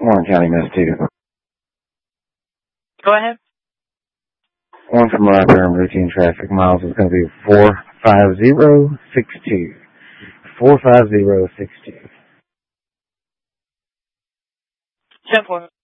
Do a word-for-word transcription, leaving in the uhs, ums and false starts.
Warren County, Mass two. Go ahead. One from right there in routine traffic. Miles is going to be four five zero six two. four five zero six two. ten four.